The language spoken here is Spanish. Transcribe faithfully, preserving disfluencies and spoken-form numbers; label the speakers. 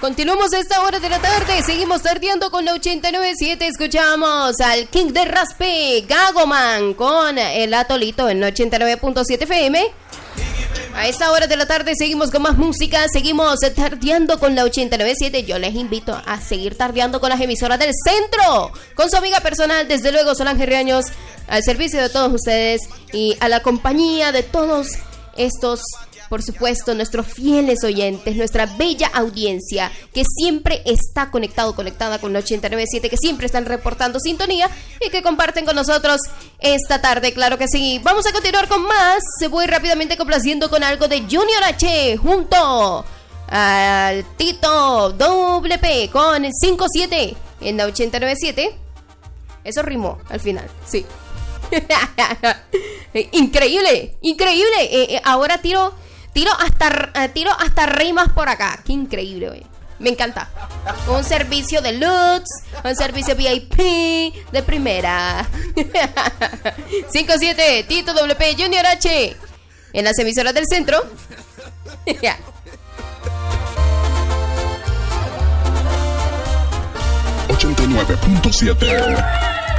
Speaker 1: Continuamos a esta hora de la tarde. Seguimos tardeando con la ochenta y nueve punto siete. Escuchamos al King de Raspe, Gagoman, con el Atolito en ochenta y nueve punto siete F M. A esta hora de la tarde seguimos con más música. Seguimos tardeando con la ochenta y nueve punto siete. Yo les invito a seguir tardeando con las emisoras del centro. Con su amiga personal, desde luego, Solange Riaños, al servicio de todos ustedes y a la compañía de todos estos, por supuesto, nuestros fieles oyentes, nuestra bella audiencia que siempre está conectado, conectada con la ochenta y nueve punto siete, que siempre están reportando sintonía y que comparten con nosotros esta tarde, claro que sí. Vamos a continuar con más. Se voy rápidamente complaciendo con algo de Junior H junto al Tito W P con cinco siete en la ochenta y nueve punto siete. Eso rimó al final, sí. Increíble, increíble. Eh, eh, ahora tiro Tiro hasta, uh, tiro hasta rimas por acá. Qué increíble, güey. Me encanta. Un servicio de Lutz, un servicio V I P de primera. cinco siete, Tito W P, Junior H. En las emisoras del centro.
Speaker 2: ochenta y nueve punto siete.